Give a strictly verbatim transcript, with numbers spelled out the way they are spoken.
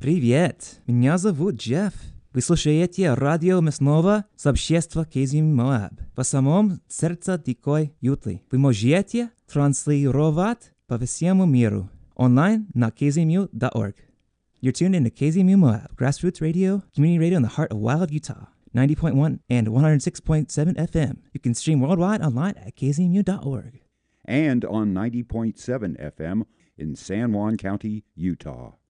Привет, меня зовут Джефф. Вы слушаете радио местного сообщества Казим Моаб. В самом сердце дикой юты. Вы можете транслировать по всему миру. Онлайн на кей зет эм ю dot org. You're tuned in to K Z M U Moab, grassroots radio, community radio in the heart of wild Utah. ninety point one and one oh six point seven F M. You can stream worldwide online at K Z M U dot org. And on ninety point seven F M in San Juan County, Utah.